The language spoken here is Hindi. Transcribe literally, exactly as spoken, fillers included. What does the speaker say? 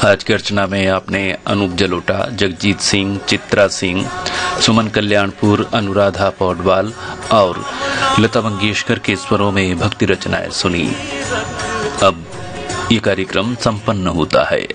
आज की अर्चना में आपने अनूप जलोटा, जगजीत सिंह, चित्रा सिंह, सुमन कल्याणपुर, अनुराधा पौडवाल और लता मंगेशकर के स्वरों में भक्ति रचनाएं सुनी। अब ये कार्यक्रम संपन्न होता है।